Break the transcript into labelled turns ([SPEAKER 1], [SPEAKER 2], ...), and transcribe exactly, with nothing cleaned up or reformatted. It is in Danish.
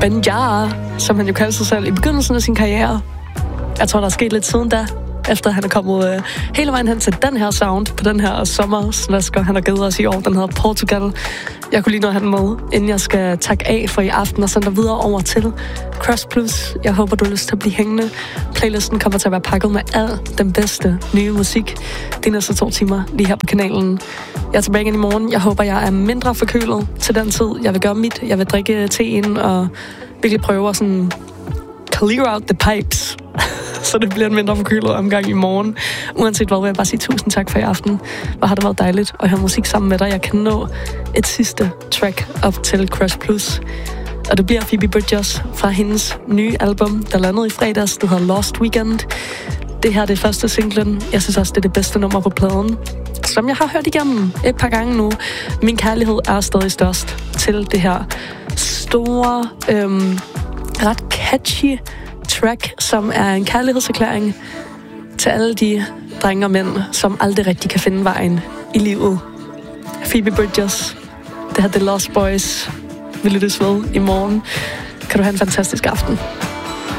[SPEAKER 1] Banjara, som han jo kaldte sig selv i begyndelsen af sin karriere. Jeg tror, der er sket lidt siden da, efter han er kommet øh, hele vejen hen til den her sound på den her sommersnasker, han har givet os i år. Den hedder Portugal. Jeg kunne lige nå have den med, inden jeg skal takke af for i aften og sende dig videre over til Cross Plus. Jeg håber, du har lyst til at blive hængende. Playlisten kommer til at være pakket med al den bedste nye musik de næste to timer lige her på kanalen. Jeg er tilbage igen i morgen. Jeg håber, jeg er mindre forkølet til den tid. Jeg vil gøre mit. Jeg vil drikke teen og virkelig prøve at sådan clear out the pipes. Så det bliver en mindre forkølet omgang i morgen. Uanset hvad, vil jeg bare sige tusind tak for i aften. Hvor har det været dejligt at høre musik sammen med dig. Jeg kan nå et sidste track op til Crush Plus. Og det bliver Phoebe Bridgers fra hendes nye album, der landede i fredags. Det hedder Lost Weekend. Det her er det første singlen. Jeg synes også, det er det bedste nummer på pladen, som jeg har hørt igennem et par gange nu. Min kærlighed er stadig størst til det her store, øhm, ret catchy track, som er en kærlighedserklæring til alle de drenge og mænd, som aldrig rigtig kan finde vejen i livet. Phoebe Bridgers, det her The Lost Boys. Vi lyttes ved i morgen. Kan du have en fantastisk aften.